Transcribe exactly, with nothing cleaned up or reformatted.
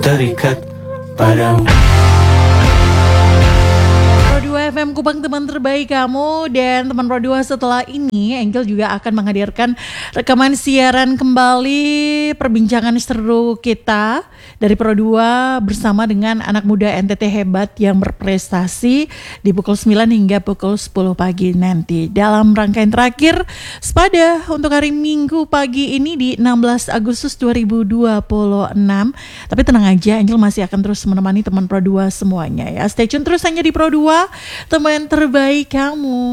terikat padamu. Pro dua F M Kupang, teman terbaik kamu. Dan teman Pro dua, setelah ini Angel juga akan menghadirkan rekaman siaran kembali perbincangan seru kita dari Pro dua bersama dengan anak muda N T T hebat yang berprestasi di pukul sembilan hingga pukul sepuluh pagi nanti. Dalam rangkaian terakhir Sepada untuk hari Minggu pagi ini di enam belas Agustus dua ribu dua puluh enam. Tapi tenang aja, Angel masih akan terus menemani teman Pro dua semuanya ya. Stay tune terus hanya di Pro dua, teman terbaik kamu.